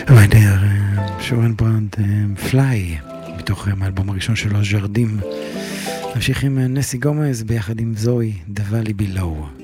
ריינר, שורן ברנד, פליי, מתוך האלבום הראשון שלו, ז'רדים. נמשיך עם נסי גומז ביחד עם זוי, The Valley Below.